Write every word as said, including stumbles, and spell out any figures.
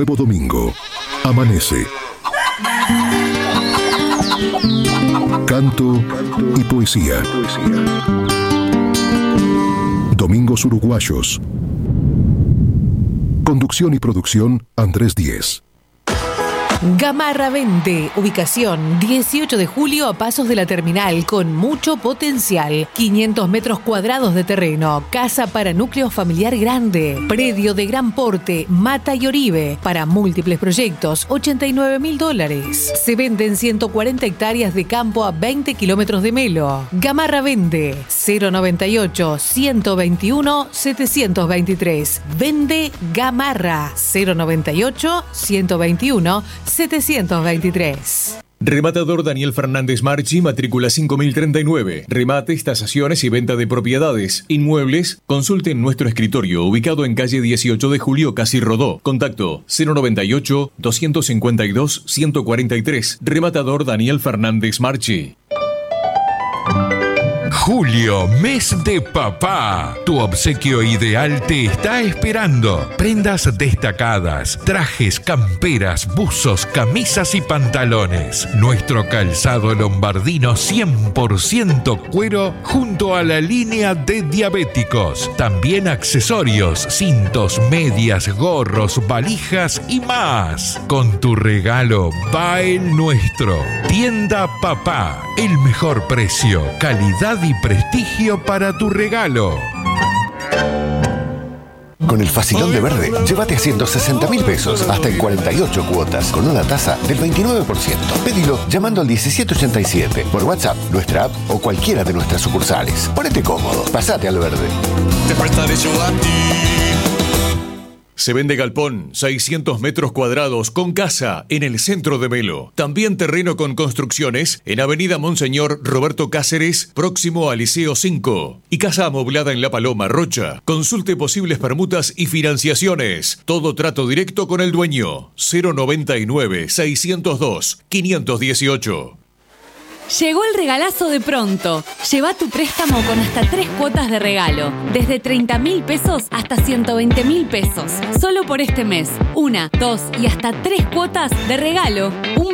nuevo domingo. Amanece. Canto y poesía. Domingos Uruguayos. Conducción y producción, Andrés Díez. Gamarra vende. Ubicación dieciocho de julio a pasos de la terminal, con mucho potencial. quinientos metros cuadrados de terreno. Casa para núcleo familiar grande. Predio de gran porte. Mata y Oribe. Para múltiples proyectos. ochenta y nueve mil dólares. Se venden ciento cuarenta hectáreas de campo a veinte kilómetros de Melo. Gamarra vende. cero noventa y ocho, ciento veintiuno, setecientos veintitrés. Vende Gamarra. cero noventa y ocho, ciento veintiuno, setecientos veintitrés. Rematador Daniel Fernández Marchi, matrícula cinco mil treinta y nueve. Remates, tasaciones y venta de propiedades. Inmuebles, consulten nuestro escritorio, ubicado en calle dieciocho de julio, Casi Rodó. Contacto cero noventa y ocho, doscientos cincuenta y dos, ciento cuarenta y tres. Rematador Daniel Fernández Marchi. Julio, mes de papá. Tu obsequio ideal te está esperando. Prendas destacadas, trajes, camperas, buzos, camisas y pantalones. Nuestro calzado lombardino cien por ciento cuero junto a la línea de diabéticos. También accesorios, cintos, medias, gorros, valijas y más. Con tu regalo va el nuestro. Tienda Papá. El mejor precio, calidad y prestigio para tu regalo. Con el Facilón de Verde, llévate a ciento sesenta mil pesos hasta en cuarenta y ocho cuotas con una tasa del veintinueve por ciento. Pedilo llamando al diecisiete ochenta y siete por WhatsApp, nuestra app o cualquiera de nuestras sucursales. Ponete cómodo, pasate al verde. Te prestaré yo a ti. Se vende galpón, seiscientos metros cuadrados, con casa en el centro de Melo. También terreno con construcciones en Avenida Monseñor Roberto Cáceres, próximo al Liceo cinco. Y casa amoblada en La Paloma, Rocha. Consulte posibles permutas y financiaciones. Todo trato directo con el dueño. cero noventa y nueve, seiscientos dos, quinientos dieciocho. Llegó el regalazo de Pronto. Lleva tu préstamo con hasta tres cuotas de regalo. Desde treinta mil pesos hasta ciento veinte mil pesos. Solo por este mes. Una, dos y hasta tres cuotas de regalo. Un